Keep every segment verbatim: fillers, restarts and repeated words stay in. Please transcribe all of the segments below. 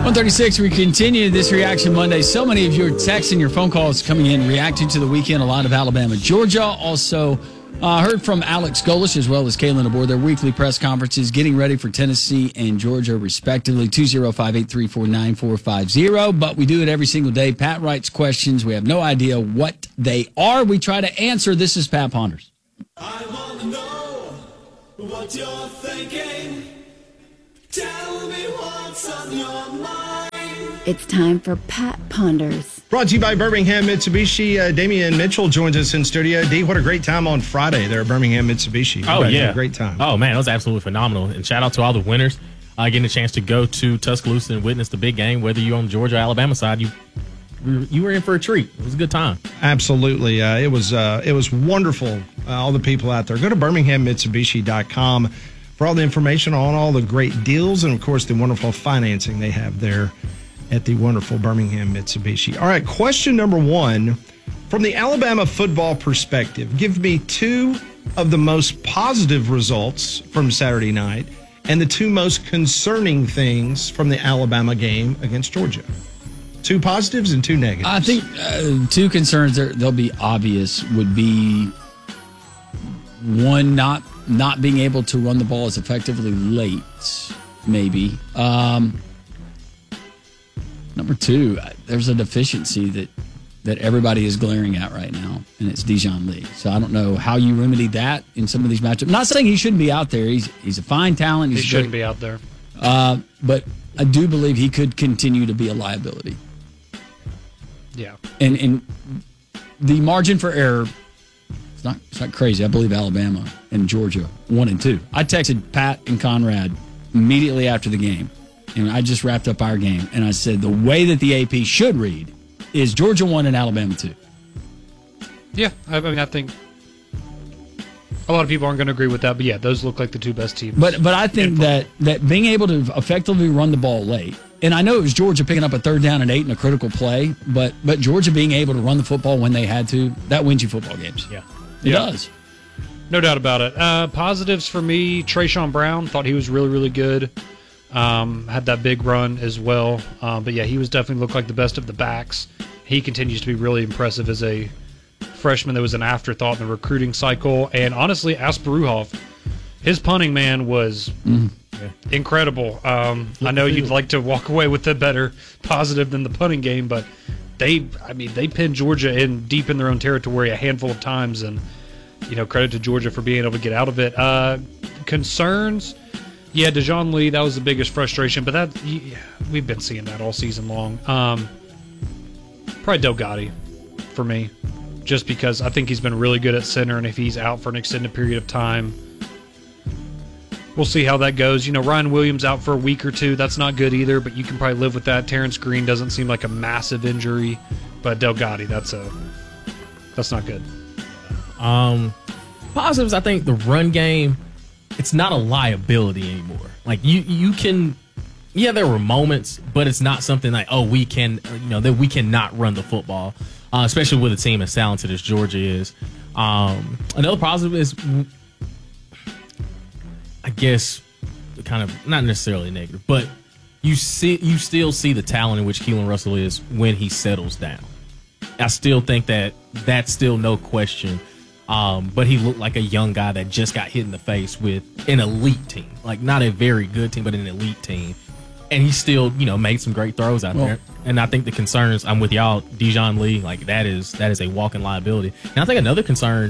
one thirty-six, we continue this Reaction Monday. So many of your texts and your phone calls coming in reacting to the weekend. A lot of Alabama, Georgia. Also uh, heard from Alex Golish as well as Kalen aboard their weekly press conferences, getting ready for Tennessee and Georgia, respectively. two oh five, eight three four, nine four five oh. But we do it every single day. Pat writes questions. We have no idea what they are. We try to answer. This is Pat Ponders. I want to know what you're thinking. Tell me what's on your mind. It's time for Pat Ponders. Brought to you by Birmingham Mitsubishi. Uh, Damian Mitchell joins us in studio. D, what a great time on Friday there at Birmingham Mitsubishi. Oh, yeah. Great time. Oh, man, it was absolutely phenomenal. And shout out to all the winners uh, getting a chance to go to Tuscaloosa and witness the big game. Whether you're on the Georgia or Alabama side, you you were in for a treat. It was a good time. Absolutely. Uh, it was uh, it was wonderful, uh, all the people out there. Go to birmingham mitsubishi dot com for all the information on all the great deals and, of course, the wonderful financing they have there at the wonderful Birmingham Mitsubishi. All right, question number one. From the Alabama football perspective, give me two of the most positive results from Saturday night and the two most concerning things from the Alabama game against Georgia. Two positives and two negatives. I think uh, two concerns, there, they'll be obvious, would be one, not not being able to run the ball as effectively late, maybe. Um, number two, there's a deficiency that, that everybody is glaring at right now, and it's Dijon Lee. So I don't know how you remedy that in some of these matchups. I'm not saying he shouldn't be out there. He's he's a fine talent. He's he shouldn't great. be out there. Uh, but I do believe he could continue to be a liability. Yeah. And and the margin for error, it's not it's not crazy. I believe Alabama and Georgia one and two. I texted Pat and Conrad immediately after the game, and I just wrapped up our game, and I said the way that the A P should read is Georgia one and Alabama two. Yeah, I mean, I think a lot of people aren't going to agree with that, but yeah, those look like the two best teams. But but I think that that being able to effectively run the ball late, and I know it was Georgia picking up a third down and eight in a critical play, but but Georgia being able to run the football when they had to, that wins you football games. Yeah, it yeah. does. No doubt about it. Uh, positives for me, Trayshawn Brown, thought he was really, really good. Um, had that big run as well. Um, but yeah, he was definitely looked like the best of the backs. He continues to be really impressive as a freshman that was an afterthought in the recruiting cycle. And honestly, Asparuhov, his punting, man, was mm. incredible. Um, I know you'd like to walk away with a better positive than the punting game, but they, I mean, they pinned Georgia in deep in their own territory a handful of times, and you know, credit to Georgia for being able to get out of it. Uh, concerns, yeah, Dijon Lee, that was the biggest frustration, but that yeah, we've been seeing that all season long. Um, probably Del Gotti for me, just because I think he's been really good at center, and if he's out for an extended period of time, we'll see how that goes. You know, Ryan Williams out for a week or two, that's not good either, but you can probably live with that. Terrence Green doesn't seem like a massive injury, but Del Gotti, that's a that's not good. Um, positives, I think the run game, it's not a liability anymore. Like, you, you can, yeah, there were moments, but it's not something like, oh, we can, you know, that we cannot run the football, uh, especially with a team as talented as Georgia is. Um, another positive is, I guess, kind of, not necessarily negative, but you see, you still see the talent in which Keelan Russell is when he settles down. I still think that that's still no question. Um, but he looked like a young guy that just got hit in the face with an elite team, like not a very good team, but an elite team. And he still, you know, made some great throws out well, there. And I think the concerns, I'm with y'all, Dijon Lee, like that is that is a walking liability. And I think another concern,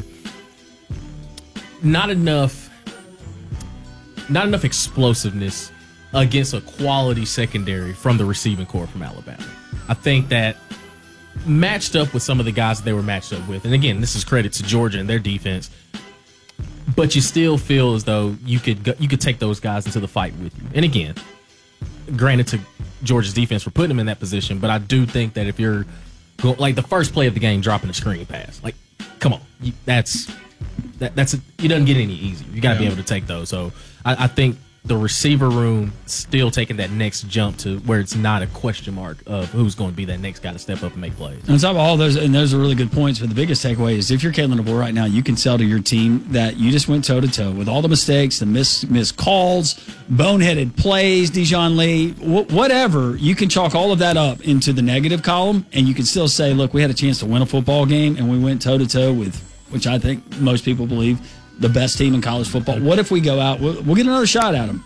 not enough, not enough explosiveness against a quality secondary from the receiving corps from Alabama. I think that matched up with some of the guys that they were matched up with. And again, this is credit to Georgia and their defense. But you still feel as though you could go, you could take those guys into the fight with you. And again, granted to Georgia's defense for putting them in that position, but I do think that if you're go, like the first play of the game, dropping a screen pass, like come on, you, that's that, that's a, it doesn't get any easier. You got to yeah. be able to take those. So I, I think the receiver room still taking that next jump to where it's not a question mark of who's going to be that next guy to step up and make plays. On top of all those, and those are really good points, but the biggest takeaway is if you're Kalen DeBoer right now, you can sell to your team that you just went toe-to-toe with all the mistakes, the miss, missed calls, boneheaded plays, Dijon Lee, wh- whatever. You can chalk all of that up into the negative column, and you can still say, look, we had a chance to win a football game, and we went toe-to-toe with, which I think most people believe, the best team in college football. What if we go out? We'll, we'll get another shot at them.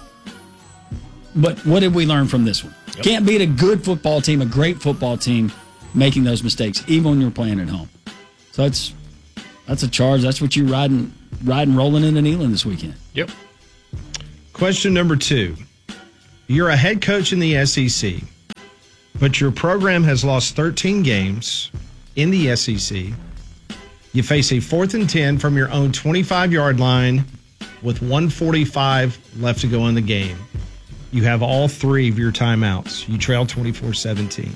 But what did we learn from this one? Yep. Can't beat a good football team, a great football team, making those mistakes, even when you're playing at home. So that's that's a charge. That's what you riding, riding, rolling into Neyland this weekend. Yep. Question number two. You're a head coach in the S E C, but your program has lost thirteen games in the S E C. You face a fourth and ten from your own twenty-five-yard line with one forty-five left to go in the game. You have all three of your timeouts. You trail twenty-four seventeen.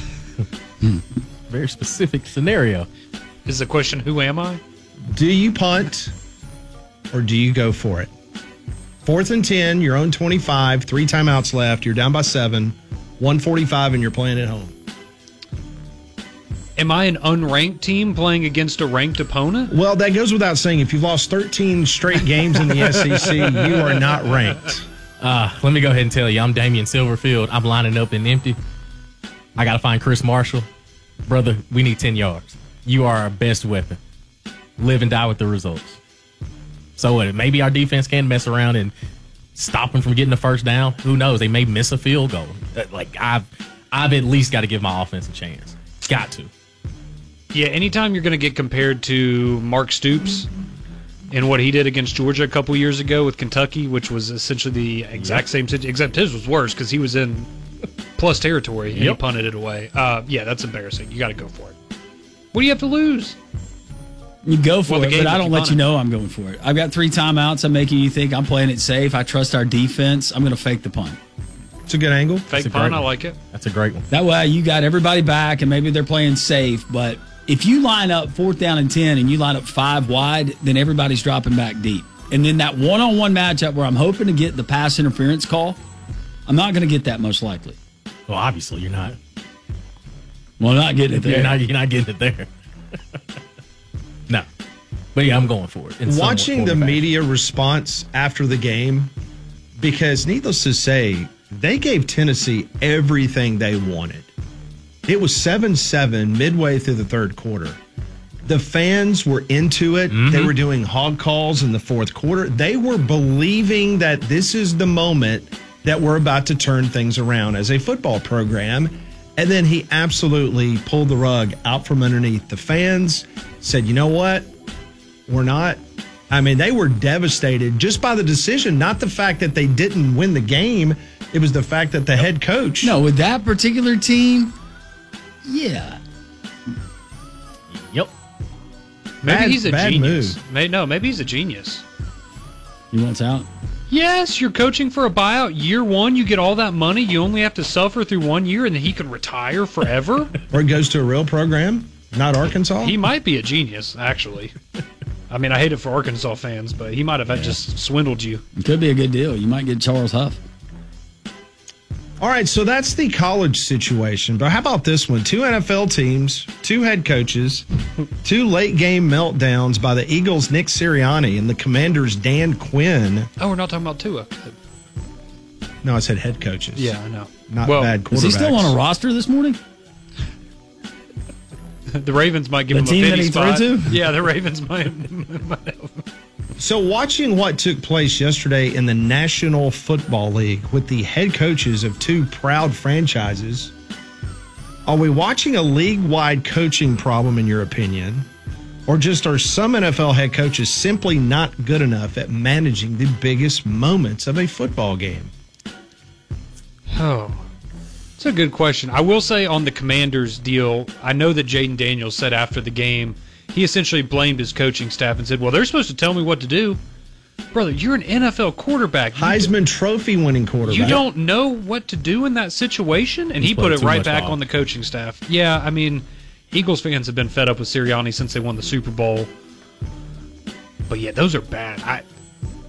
Very specific scenario. Is the question, who am I? Do you punt or do you go for it? Fourth and ten, your own twenty-five, three timeouts left. You're down by seven, one forty-five, and you're playing at home. Am I an unranked team playing against a ranked opponent? Well, that goes without saying. If you've lost thirteen straight games in the S E C, you are not ranked. Uh, let me go ahead and tell you, I'm Damian Silverfield. I'm lining up in empty. I got to find Chris Marshall. Brother, we need ten yards. You are our best weapon. Live and die with the results. So what? Maybe our defense can mess around and stop them from getting the first down. Who knows? They may miss a field goal. Like, I've, I've at least got to give my offense a chance. Got to. Yeah, anytime you're going to get compared to Mark Stoops and what he did against Georgia a couple years ago with Kentucky, which was essentially the exact same situation, except his was worse because he was in plus territory and Yep. he punted it away. Uh, yeah, that's embarrassing. You got to go for it. What do you have to lose? You go for Well, the it, game but I that don't you let punt you it. know I'm going for it. I've got three timeouts. I'm making you think I'm playing it safe. I trust our defense. I'm going to fake the punt. It's a good angle. Fake a punt, great I one. like it. That's a great one. That way you got everybody back and maybe they're playing safe. But if you line up fourth down and ten and you line up five wide, then everybody's dropping back deep. And then that one-on-one matchup where I'm hoping to get the pass interference call, I'm not going to get that most likely. Well, obviously you're not. Well, I'm not getting it there. You're not, you're not getting it there. No. But yeah, I'm going for it. in somewhat Watching the form or fashion. media response after the game, because needless to say, they gave Tennessee everything they wanted. It was seven seven midway through the third quarter. The fans were into it. Mm-hmm. They were doing hog calls in the fourth quarter. They were believing that this is the moment that we're about to turn things around as a football program. And then he absolutely pulled the rug out from underneath the fans, said, you know what? We're not. I mean, they were devastated just by the decision, not the fact that they didn't win the game. It was the fact that the head coach. No, with that particular team, yeah. Yep. Maybe Bad- he's a bad genius. move. May, no, maybe he's a genius. You want out? Yes, you're coaching for a buyout. Year one, you get all that money. You only have to suffer through one year, and then he can retire forever. Or it goes to a real program, not Arkansas. He might be a genius, actually. I mean, I hate it for Arkansas fans, but he might have just swindled you. It could be a good deal. You might get Charles Huff. All right, so that's the college situation. But how about this one? Two N F L teams, two head coaches, two late game meltdowns by the Eagles' Nick Sirianni and the Commanders' Dan Quinn. Oh, we're not talking about Tua. No, I said head coaches. Yeah, I know. Not Well, bad quarterbacks. Is he still on a roster this morning? The Ravens might give The him team a that pity he threw spot. to? Yeah, the Ravens might. might have. So watching what took place yesterday in the National Football League with the head coaches of two proud franchises, are we watching a league-wide coaching problem in your opinion? Or just are some N F L head coaches simply not good enough at managing the biggest moments of a football game? Oh, it's a good question. I will say on the Commanders deal, I know that Jaden Daniels said after the game, he essentially blamed his coaching staff and said, well, they're supposed to tell me what to do. Brother, you're an N F L quarterback. You Heisman Trophy winning quarterback. You don't know what to do in that situation? And He's he put played it too right much back off. on the coaching staff. Yeah, I mean, Eagles fans have been fed up with Sirianni since they won the Super Bowl. But yeah, those are bad. I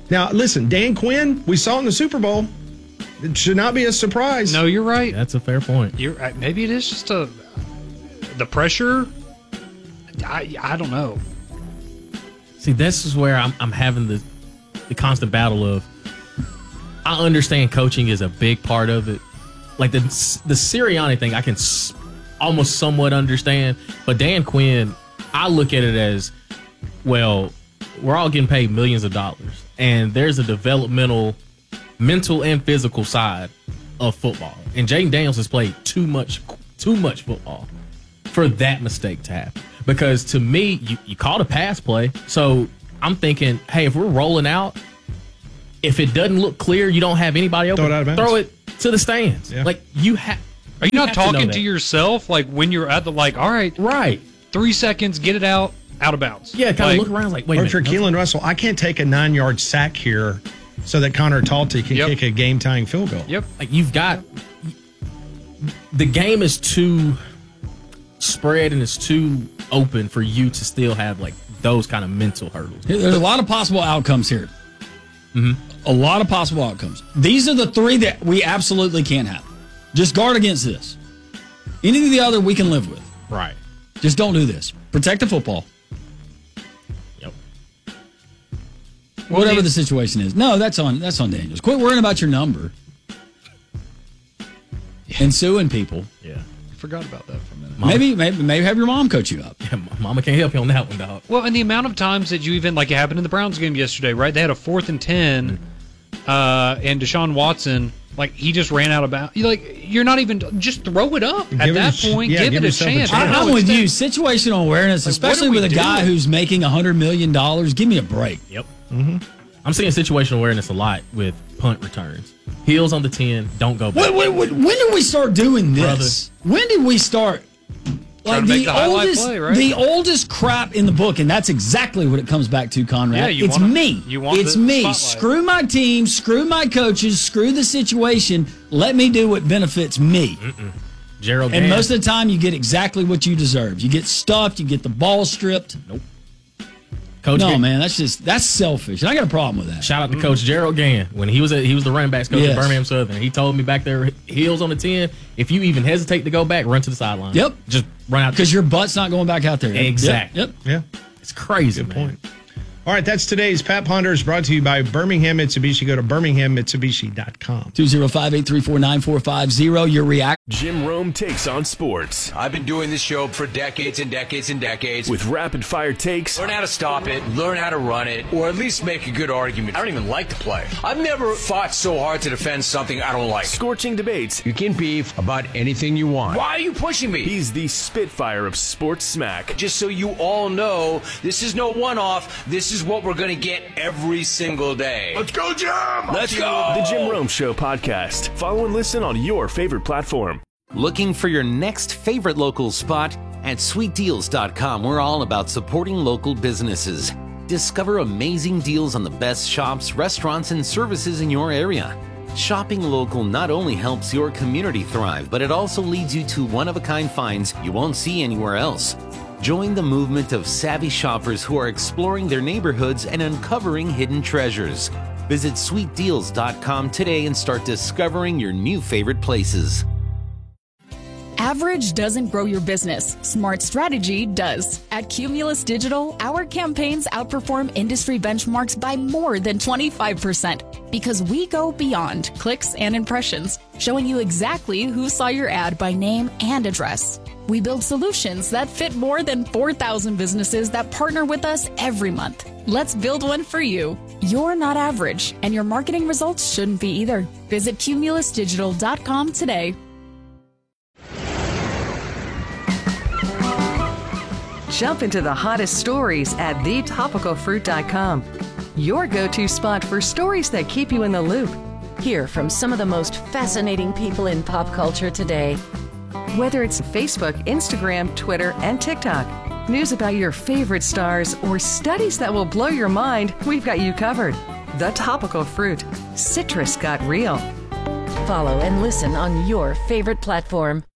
Now, listen, Dan Quinn, we saw in the Super Bowl. It should not be a surprise. No, you're right. That's a fair point. You're right. Maybe it is just a the pressure. I I don't know. See, this is where I'm, I'm having the the constant battle of. I understand coaching is a big part of it. Like the the Sirianni thing, I can s- almost somewhat understand. But Dan Quinn, I look at it as, well, we're all getting paid millions of dollars, and there's a developmental, mental and physical side of football. And Jaden Daniels has played too much, too much football for that mistake to happen. Because to me, you, you called a pass play, so I'm thinking, hey, if we're rolling out, if it doesn't look clear, you don't have anybody open, Throw it out of bounds. throw it to the stands. Yeah. Like you have. Are you, you not have to know talking to, that. yourself like when you're at the like? All right, Right. three seconds, get it out, out of bounds. Yeah, kind Like, of look around like, wait a Or minute. for Keelan Russell, I can't take a nine-yard sack here so that Connor Talty can Yep. kick a game-tying field goal. Yep. Like you've got the game is too spread and it's too open for you to still have like those kind of mental hurdles. There's a lot of possible outcomes here. Mm-hmm. A lot of possible outcomes. These are the three that we absolutely can't have. Just guard against this. Any of the other we can live with. Right. Just don't do this. Protect the football. Yep. Whatever the situation is. No, that's on that's on Daniels. Quit worrying about your number. And suing people. Yeah. Forgot about that for a minute. Mama, Maybe maybe maybe have your mom coach you up. yeah, Mama can't help you on that one, dog. Well, and the amount of times that you even like it happened in the Browns game yesterday, right? They had a fourth and ten, uh, and Deshaun Watson, like he just ran out of bounds. You like you're not even just throw it up at Give it that a- point. yeah, give, give it a yourself a chance. chance. I I, know I'm it's with been- you. Situational awareness, Like, especially what are with a we guy doing? who's making one hundred million dollars. Give me a break. Yep. Mm-hmm. I'm seeing situational awareness a lot with punt returns. Heels on the ten, don't go back. When, when, when did we start doing this? When did we start? Like to make the, the highlight oldest, play, right? the oldest crap in the book, and that's exactly what it comes back to, Conrad. Yeah, you it's wanna- me. you want it's the me. spotlight. Screw my team. Screw my coaches. Screw the situation. Let me do what benefits me. Gerald And Gann. most of the time, you get exactly what you deserve. You get stuffed. You get the ball stripped. Nope. Coach No, Gann- man, that's just that's selfish, and I got a problem with that. Shout out to Coach Gerald Gann when he was a, he was the running backs coach Yes. at Birmingham Southern. He told me back there, heels on the ten. If you even hesitate to go back, run to the sideline. Yep. Just run out Because your butt's not going back out there. Yep, Exactly. Yep. Yeah. It's crazy. Good man. point. All right, that's today's Pat Ponders brought to you by Birmingham Mitsubishi. Go to birmingham mitsubishi dot com. two oh five, eight three four, nine four five zero. Your reaction. Jim Rome takes on sports I've been doing this show for decades and decades and decades. with rapid fire takes, Learn how to stop it, learn how to run it, or at least make a good argument. I don't even like the play. I've never fought so hard to defend something I don't like. scorching debates. You can beef about anything you want. Why are you pushing me? He's the Spitfire of sports smack. Just so you all know, this is no one-off. This is what we're going to get every single day. Let's go, Jim! Let's go! The Jim Rome Show podcast. Follow and listen on your favorite platform. Looking for your next favorite local spot? At sweet deals dot com, we're all about supporting local businesses. Discover amazing deals on the best shops, restaurants, and services in your area. Shopping local not only helps your community thrive, but it also leads you to one-of-a-kind finds you won't see anywhere else. Join the movement of savvy shoppers who are exploring their neighborhoods and uncovering hidden treasures. Visit sweet deals dot com today and start discovering your new favorite places. Average doesn't grow your business. Smart strategy does. At Cumulus Digital, our campaigns outperform industry benchmarks by more than twenty-five percent because we go beyond clicks and impressions, showing you exactly who saw your ad by name and address. We build solutions that fit more than four thousand businesses that partner with us every month. Let's build one for you. You're not average, and your marketing results shouldn't be either. Visit cumulus digital dot com today. Jump into the hottest stories at the topical fruit dot com. Your go-to spot for stories that keep you in the loop. Hear from some of the most fascinating people in pop culture today. Whether it's Facebook, Instagram, Twitter, and TikTok, news about your favorite stars, or studies that will blow your mind, we've got you covered. The Topical Fruit. Citrus got real. Follow and listen on your favorite platform.